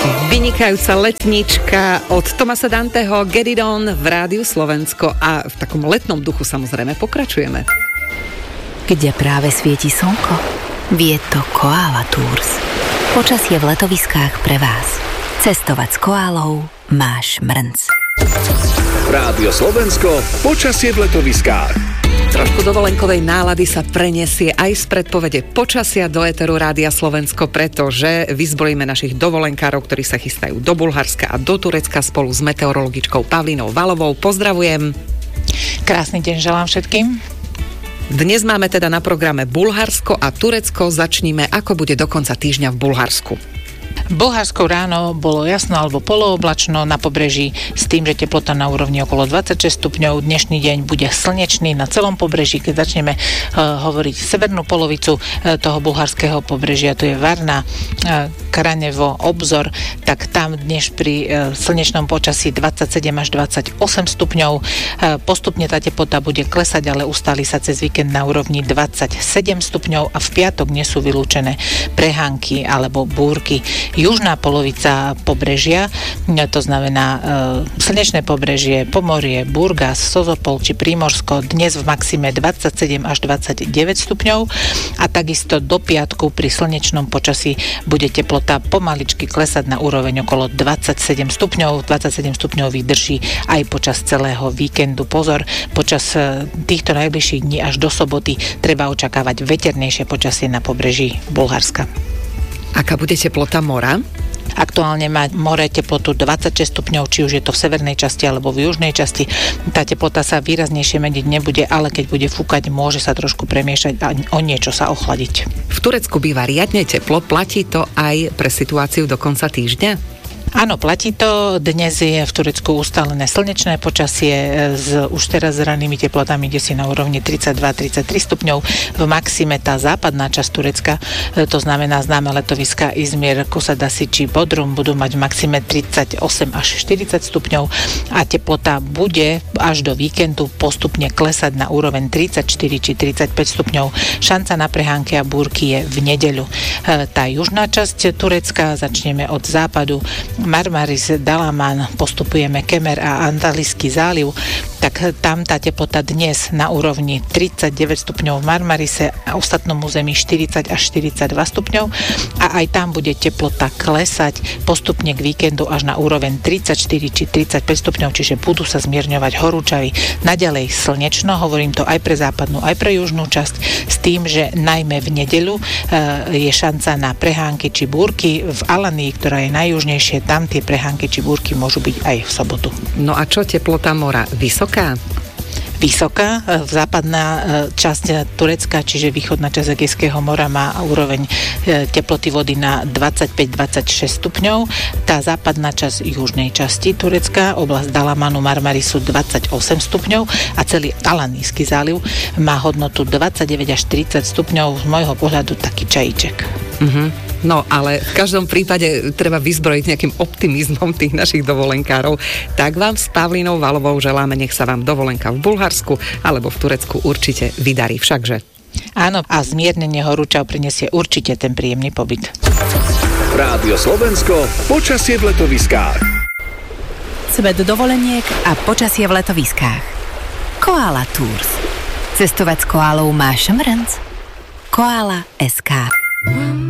Vynikajúca letnička od Thomasa Danteho, Get It On v Rádiu Slovensko a v takom letnom duchu samozrejme pokračujeme. Kde práve svieti slnko, vie to Koala Tours. Počasie v letoviskách pre vás. Cestovať s koálou máš mrnc. Rádio Slovensko, počasie v letoviskách. Trošku dovolenkovej nálady sa preniesie aj z predpovede počasia do éteru Rádia Slovensko, pretože vyzbrojíme našich dovolenkárov, ktorí sa chystajú do Bulharska a do Turecka spolu s meteorologičkou Pavlínou Valovou. Pozdravujem. Krásny deň želám všetkým. Dnes máme teda na programe Bulharsko a Turecko. Začníme, ako bude do konca týždňa v Bulharsku. Bulharsko ráno bolo jasno alebo polooblačno na pobreží s tým, že teplota na úrovni okolo 26 stupňov. Dnešný deň bude slnečný na celom pobreží. Keď začneme hovoriť severnú polovicu toho bulharského pobrežia, to je Varna, Kranevo, Obzor, tak tam dnes pri slnečnom počasí 27 až 28 stupňov. Postupne tá teplota bude klesať, ale ustáli sa cez víkend na úrovni 27 stupňov a v piatok nie sú vylúčené prehánky alebo búrky. Južná polovica pobrežia, to znamená slnečné pobrežie, Pomorie, Burgas, Sozopol či Prímorsko, dnes v maxime 27 až 29 stupňov a takisto do piatku pri slnečnom počasí bude teplota pomaličky klesať na úroveň okolo 27 stupňov. 27 stupňov vydrží aj počas celého víkendu. Pozor, počas týchto najbližších dní až do soboty treba očakávať veternejšie počasie na pobreží Bulharska. Aká bude teplota mora? Aktuálne má more teplotu 26 stupňov, či už je to v severnej časti alebo v južnej časti. Tá teplota sa výraznejšie meniť nebude, ale keď bude fúkať, môže sa trošku premiešať a o niečo sa ochladiť. V Turecku býva riadne teplo, platí to aj pre situáciu do konca týždňa? Áno, platí to. Dnes je v Turecku ustálené slnečné počasie už teraz s rannými teplotami, kde si na úrovni 32-33 stupňov. V maxime tá západná časť Turecka, to znamená známe letoviska Izmir, Kusadasi či Bodrum, budú mať v maxime 38 až 40 stupňov a teplota bude až do víkendu postupne klesať na úroveň 34 či 35 stupňov. Šanca na prehánky a búrky je v nedeľu. Tá južná časť Turecka, začneme od západu, Marmaris, Dalaman, postupujeme Kemer a Antalijský záliv, tak tam tá teplota dnes na úrovni 39 stupňov v Marmarise a ostatnom území 40 až 42 stupňov a aj tam bude teplota klesať postupne k víkendu až na úroveň 34 či 35 stupňov, čiže budú sa zmierňovať horúčavy. Naďalej slnečno, hovorím to aj pre západnú, aj pre južnú časť, s tým, že najmä v nedeľu je šanca na prehánky či búrky. V Alanii, ktorá je najjužnejšie, tam tie prehánky či búrky môžu byť aj v sobotu. No a čo teplota mora? Vysoká? Vysoká. Západná časť Turecka, čiže východná časť Egejského mora má úroveň teploty vody na 25-26 stupňov. Tá západná časť južnej časti Turecka, oblasť Dalamanu, Marmarisu 28 stupňov a celý Alanijský záliv má hodnotu 29 až 30 stupňov. Z môjho pohľadu taký čajíček. No, ale v každom prípade treba vyzbrojiť nejakým optimizmom tých našich dovolenkárov. Tak vám s Pavlínou Valovou želáme, nech sa vám dovolenka v Bulharsku alebo v Turecku určite vydarí. Všakže. Áno, a zmiernenie horúčav prinesie určite ten príjemný pobyt. Rádio Slovensko, počasie v letoviskách. Svet dovoleniek a počasie v letoviskách. Koala Tours. Cestovať s koálou máš mrnc. Koala SK.